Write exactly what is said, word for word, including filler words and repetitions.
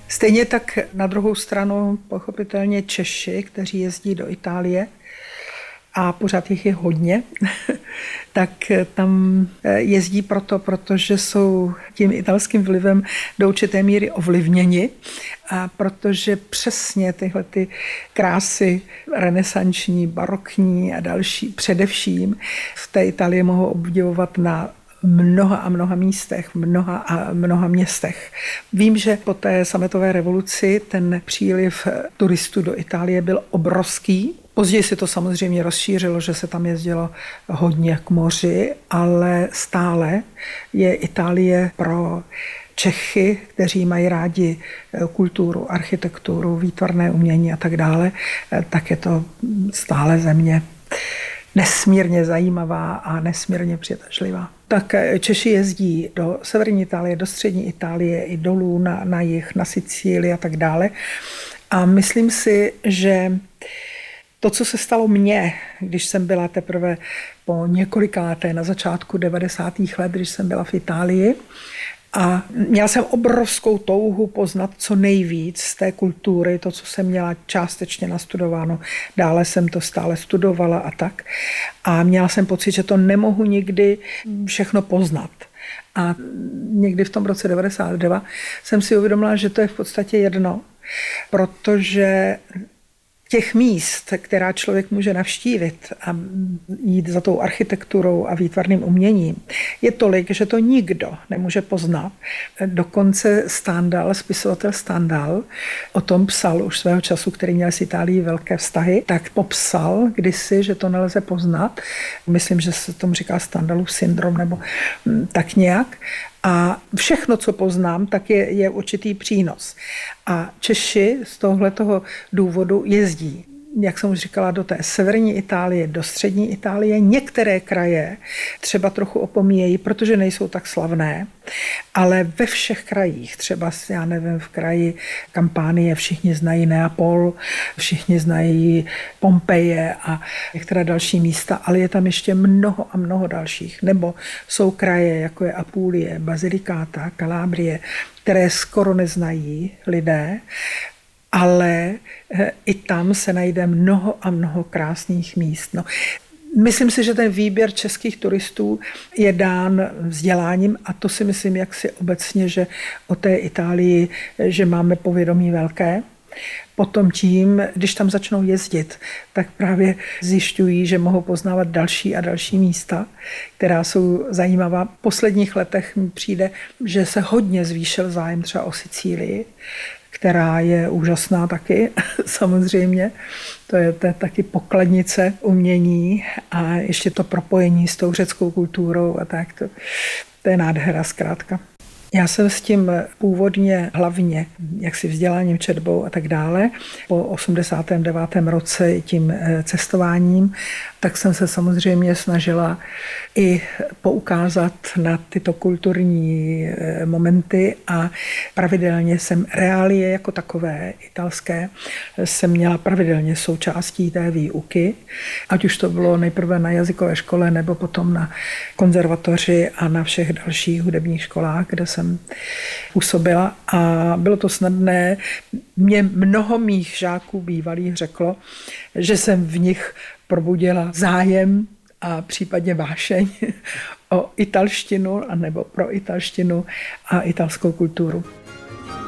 Stejně tak na druhou stranu pochopitelně Češi, kteří jezdí do Itálie, a pořád jich je hodně, tak tam jezdí proto, protože jsou tím italským vlivem do určité míry ovlivněni a protože přesně tyhle ty krásy renesanční, barokní a další především v té Itálii mohou obdivovat na mnoha a mnoha místech, mnoha a mnoha městech. Vím, že po té sametové revoluci ten příliv turistů do Itálie byl obrovský. Později se to samozřejmě rozšířilo, že se tam jezdilo hodně k moři, ale stále je Itálie pro Čechy, kteří mají rádi kulturu, architekturu, výtvarné umění a tak dále, tak je to stále země nesmírně zajímavá a nesmírně přitažlivá. Tak Češi jezdí do severní Itálie, do střední Itálie i dolů na, na jih, na Sicílii a tak dále. A myslím si, že to, co se stalo mně, když jsem byla teprve po několikáté na začátku devadesátých let, když jsem byla v Itálii, a měla jsem obrovskou touhu poznat co nejvíc z té kultury, to, co jsem měla částečně nastudováno. Dále jsem to stále studovala a tak. A měla jsem pocit, že to nemohu nikdy všechno poznat. A někdy v tom roce devadesát dva jsem si uvědomila, že to je v podstatě jedno, protože těch míst, která člověk může navštívit a jít za tou architekturou a výtvarným uměním, je tolik, že to nikdo nemůže poznat. Dokonce Stendhal, spisovatel Stendhal, o tom psal už svého času, který měl s Itálií velké vztahy, tak popsal kdysi, že to nelze poznat. Myslím, že se tomu říká Stendhalův syndrom nebo tak nějak. A všechno, co poznám, tak je, je určitý přínos. A Češi z tohletoho důvodu jezdí, jak jsem už říkala, do té severní Itálie, do střední Itálie. Některé kraje třeba trochu opomíjejí, protože nejsou tak slavné, ale ve všech krajích, třeba já nevím, v kraji Kampánie všichni znají Neapol, všichni znají Pompeje a některé další místa, ale je tam ještě mnoho a mnoho dalších. Nebo jsou kraje, jako je Apulie, Basilicata, Kalábrie, které skoro neznají lidé, ale i tam se najde mnoho a mnoho krásných míst. No, myslím si, že ten výběr českých turistů je dán vzděláním a to si myslím jaksi obecně, že o té Itálii, že máme povědomí velké. Potom tím, když tam začnou jezdit, tak právě zjišťují, že mohou poznávat další a další místa, která jsou zajímavá. V posledních letech mi přijde, že se hodně zvýšil zájem třeba o Sicílii, která je úžasná taky, samozřejmě. To je, to je taky pokladnice umění a ještě to propojení s tou řeckou kulturou a tak. To, to je nádhera zkrátka. Já jsem s tím původně hlavně, jak si vzděláním, četbou a tak dále, po osmdesátém devátém roce tím cestováním, tak jsem se samozřejmě snažila i poukázat na tyto kulturní momenty a pravidelně jsem reálie jako takové italské jsem měla pravidelně součástí té výuky, ať už to bylo nejprve na jazykové škole nebo potom na konzervatoři a na všech dalších hudebních školách, kde jsem působila a bylo to snadné. Mě mnoho mých žáků bývalých řeklo, že jsem v nich probudila zájem a případně vášeň o italštinu anebo pro italštinu a italskou kulturu.